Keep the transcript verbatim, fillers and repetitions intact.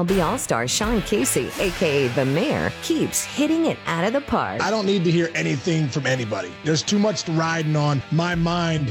M L B All-Star Sean Casey, a k a. The Mayor, keeps hitting it out of the park. I don't need to hear anything from anybody. There's too much riding on my mind